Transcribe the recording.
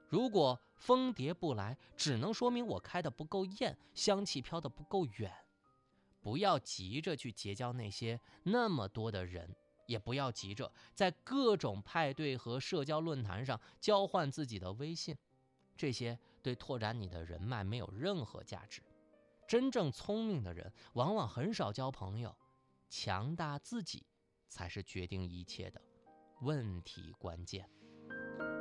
如果蜂蝶不来，只能说明我开得不够艳，香气飘得不够远。不要急着去结交那些那么多的人，也不要急着在各种派对和社交论坛上交换自己的微信，这些对拓展你的人脉没有任何价值。真正聪明的人往往很少交朋友，强大自己才是决定一切的问题关键。